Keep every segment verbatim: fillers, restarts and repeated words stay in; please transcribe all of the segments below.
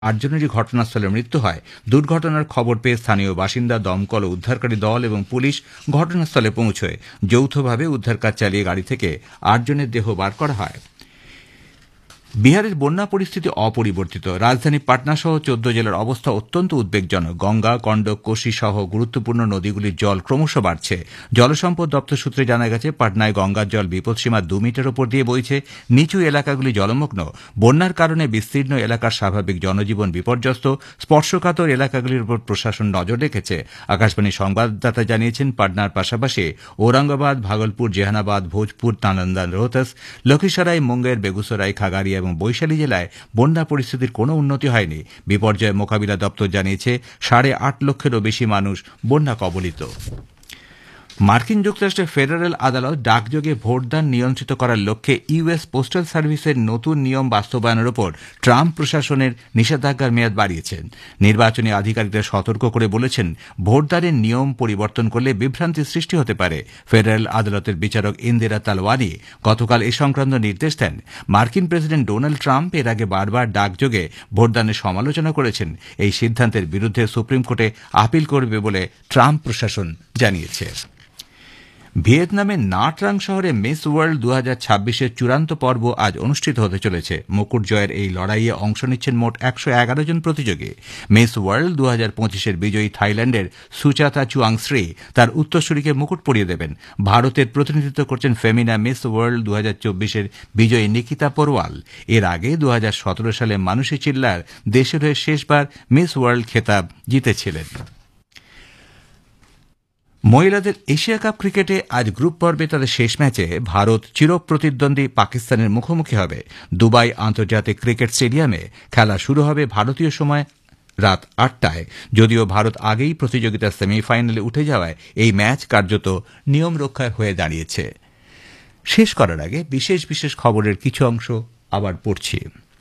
আটজনেরই ঘটনাস্থলে মৃত্যু হয়। দুর্ঘটনার খবর পেয়ে স্থানীয় বাসিন্দা, দমকল ও উদ্ধারকারী দল এবং পুলিশ ঘটনাস্থলে পৌঁছয়। যৌথভাবে উদ্ধার কাজ চালিয়ে গাড়ি থেকে আটজনের দেহ বার করা হয়। বিহারের বন্যা পরিস্থিতি অপরিবর্তিত। রাজধানী পাটনা সহ চোদ্দ জেলার অবস্থা অত্যন্ত উদ্বেগজনক। গঙ্গা, গণ্ডক, কোশি সহ গুরুত্বপূর্ণ নদীগুলির জল ক্রমশ বাড়ছে। জলসম্পদ দপ্তর সূত্রে জানা গেছে, পাটনায় গঙ্গার জল বিপদসীমা দু মিটার ওপর দিয়ে বইছে। নিচু এলাকাগুলি জলমগ্ন। বন্যার কারণে বিস্তীর্ণ এলাকার স্বাভাবিক জনজীবন বিপর্যস্ত। স্পর্শকাতর এলাকাগুলির উপর প্রশাসন নজর রেখেছে। আকাশবাণীর সংবাদদাতা জানিয়েছেন, পাটনার পাশাপাশি ঔরঙ্গাবাদ, ভাগলপুর, জেহানাবাদ, ভোজপুর, নালন্দা, রোহতাস, লক্ষীসরাই, মুঙ্গের, বেগুসরাই, খাগাড়িয়া এবং বৈশালী জেলায় বন্যা পরিস্থিতির কোনো উন্নতি হয়নি। বিপর্যয় মোকাবিলা দপ্তর জানিয়েছে, সাড়ে আট লক্ষেরও বেশি মানুষ বন্যা কবলিত। মার্কিন যুক্তরাষ্ট্রের ফেডারেল আদালত ডাকযোগে ভোটদান নিয়ন্ত্রিত করার লক্ষ্যে ইউএস পোস্টাল সার্ভিসের নতুন নিয়ম বাস্তবায়নের ওপর ট্রাম্প প্রশাসনের নিষেধাজ্ঞার মেয়াদ বাড়িয়েছেন। নির্বাচনী আধিকারিকদের সতর্ক করে বলেছেন, ভোটদানের নিয়ম পরিবর্তন করলে বিভ্রান্তির সৃষ্টি হতে পারে। ফেডারেল আদালতের বিচারক ইন্দিরা তালওয়ানি গতকাল এ সংক্রান্ত নির্দেশ দেন। মার্কিন প্রেসিডেন্ট ডোনাল্ড ট্রাম্প এর আগে বারবার ডাকযোগে ভোটদানের সমালোচনা করেছেন। এই সিদ্ধান্তের বিরুদ্ধে সুপ্রিম কোর্টে আপিল করবে বলে ট্রাম্প প্রশাসন জানিয়েছে। ভিয়েতনামের নাট্রাং শহরে মিস ওয়ার্ল্ড দু হাজার ছাব্বিশের চূড়ান্ত পর্ব আজ অনুষ্ঠিত হতে চলেছে। মুকুট জয়ের এই লড়াইয়ে অংশ নিচ্ছেন মোট একশো এগারো জন প্রতিযোগী। মিস ওয়ার্ল্ড দু হাজার পঁচিশের বিজয়ী থাইল্যান্ডের সুচাতা চুয়াংশ্রী তার উত্তরসূরিকে মুকুট পরিয়ে দেবেন। ভারতের প্রতিনিধিত্ব করছেন ফেমিনা মিস ওয়ার্ল্ড দু হাজার চব্বিশের বিজয়ী নিকিতা পরওয়াল। এর আগে দু হাজার সতেরো সালে মানুষী চিল্লার দেশের হয়ে শেষবার মিস ওয়ার্ল্ড খেতাব জিতেছিলেন। মহিলাদের এশিয়া কাপ ক্রিকেটে আজ গ্রুপ পর্বে তাদের শেষ ম্যাচে ভারত চিরপ্রতিদ্বন্দ্বী পাকিস্তানের মুখোমুখি হবে। দুবাই আন্তর্জাতিক ক্রিকেট স্টেডিয়ামে খেলা শুরু হবে ভারতীয় সময় রাত আটটায়। যদিও ভারত আগেই প্রতিযোগিতার সেমিফাইনালে উঠে যাওয়ায় এই ম্যাচ কার্যত নিয়ম রক্ষায় হয়ে দাঁড়িয়েছে। শেষ করার আগে বিশেষ বিশেষ খবরের কিছু অংশ আবার পড়ছি।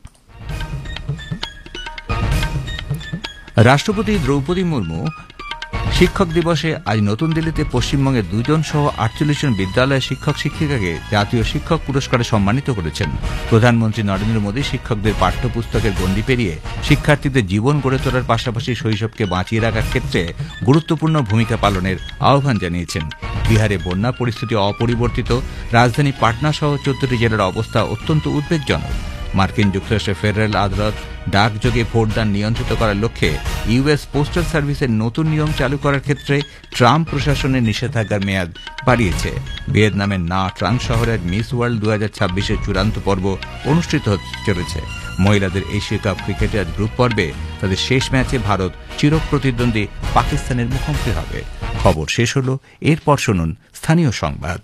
রাষ্ট্রপতি দ্রৌপদী মুর্মু শিক্ষক দিবসে আজ নতুন দিল্লিতে পশ্চিমবঙ্গের দুজন সহ আটচল্লিশ জন বিদ্যালয়ের শিক্ষক শিক্ষিকাকে জাতীয় শিক্ষক পুরস্কারে সম্মানিত করেছেন। প্রধানমন্ত্রী নরেন্দ্র মোদী শিক্ষকদের পাঠ্যপুস্তকের গণ্ডি পেরিয়ে শিক্ষার্থীদের জীবন গড়ে তোলার পাশাপাশি শৈশবকে বাঁচিয়ে রাখার ক্ষেত্রে গুরুত্বপূর্ণ ভূমিকা পালনের আহ্বান জানিয়েছেন। বিহারে বন্যা পরিস্থিতি অপরিবর্তিত। রাজধানী পাটনা সহ চোদ্দটি জেলার অবস্থা অত্যন্ত উদ্বেগজনক। মার্কিন যুক্তরাষ্ট্রের ফেডারেল আদালত ডাকযোগে ভোটদান নিয়ন্ত্রিত করার লক্ষ্যে ইউএস পোস্টাল সার্ভিসের নতুন নিয়ম চালু করার ক্ষেত্রে ট্রাম্প প্রশাসনের নিষেধাজ্ঞার মেয়াদ বাড়িয়েছে। ভিয়েতনামের না ট্রাং শহরের মিস ওয়ার্ল্ড দু হাজার ছাব্বিশের চূড়ান্ত পর্ব অনুষ্ঠিত হতে চলেছে। মহিলাদের এশিয়া কাপ ক্রিকেটে আজ গ্রুপ পর্বে তাদের শেষ ম্যাচে ভারত চিরপ্রতিদ্বন্দ্বী পাকিস্তানের মুখোমুখি হবে। খবর শেষ হল। এরপর শুনুন স্থানীয় সংবাদ।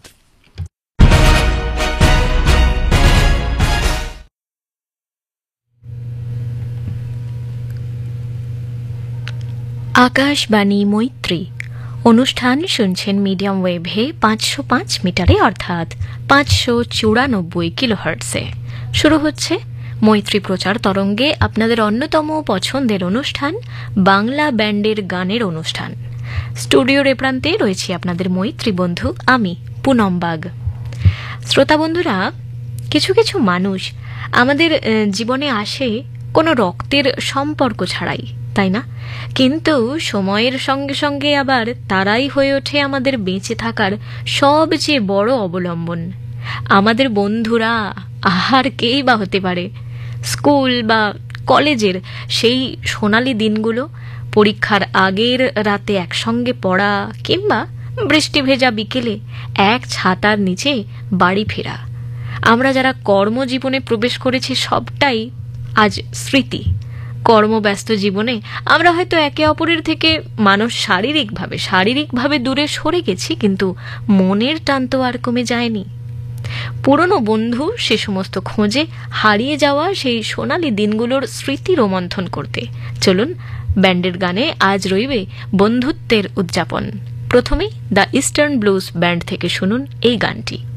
আকাশবাণী মৈত্রী অনুষ্ঠান শুনছেন মিডিয়াম ওয়েভে পাঁচশো পাঁচ মিটারে অর্থাৎ পাঁচশো চুরানব্বই কিলোহার্টসে। শুরু হচ্ছে মৈত্রী প্রচার তরঙ্গে আপনাদের অন্যতম পছন্দের অনুষ্ঠান বাংলা ব্যান্ডের গানের অনুষ্ঠান। স্টুডিওর এ প্রান্তে রয়েছি আপনাদের মৈত্রী বন্ধু আমি পুনম বাগ। শ্রোতা বন্ধুরা, কিছু কিছু মানুষ আমাদের জীবনে আসে কোনো রক্তের সম্পর্ক ছাড়াই, তাই না? কিন্তু সময়ের সঙ্গে সঙ্গে আবার তারাই হয়ে ওঠে আমাদের বেঁচে থাকার সবচেয়ে বড় অবলম্বন। আমাদের বন্ধুরা আর কেই বা হতে পারে। স্কুল বা কলেজের সেই সোনালি দিনগুলো, পরীক্ষার আগের রাতে একসঙ্গে পড়া, কিংবা বৃষ্টি ভেজা বিকেলে এক ছাতার নিচে বাড়ি ফেরা। আমরা যারা কর্মজীবনে প্রবেশ করেছি সবটাই আজ স্মৃতি। কর্মব্যস্ত জীবনে আমরা হয়তো একে অপরের থেকে মানুষ শারীরিকভাবে শারীরিকভাবে দূরে সরে গেছি, কিন্তু মনের টান তো আর কমে যায়নি। পুরনো বন্ধু সে সমস্ত খোঁজে হারিয়ে যাওয়া সেই সোনালি দিনগুলোর স্মৃতি রোমন্থন করতে চলুন ব্যান্ডের গানে আজ রইবে বন্ধুত্বের উদযাপন। প্রথমেই দ্য ইস্টার্ন ব্লুজ ব্যান্ড থেকে শুনুন এই গানটি।